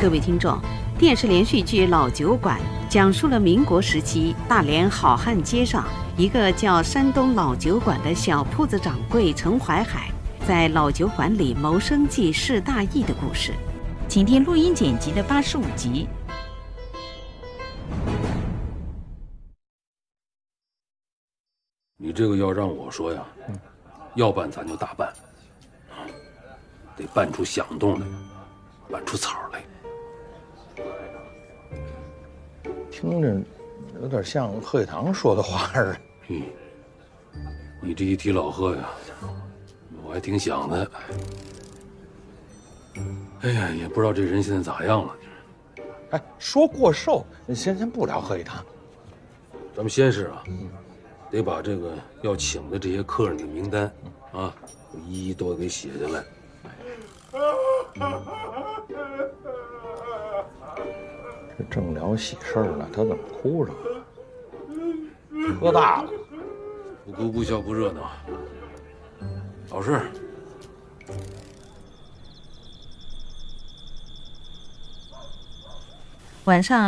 各位听众，电视连续剧《老酒馆》讲述了民国时期大连好汉街上一个叫山东老酒馆的小铺子掌柜陈怀海在老酒馆里谋生计事大义的故事。请听录音剪辑的85集。 你这个要让我说呀，要办咱就大办，得办出响动来，办出草来。 听着有点像贺一堂说的话似的。 你这一提老贺呀，我还挺想的。哎呀，也不知道这人现在咋样了。 哎，说过寿，先不聊贺一堂， 咱们先是啊，得把这个要请的这些客人的名单啊，一一都给写下来。 这正聊喜事呢，他怎么哭上了？喝大了， 不哭不笑不热闹，好事。 晚上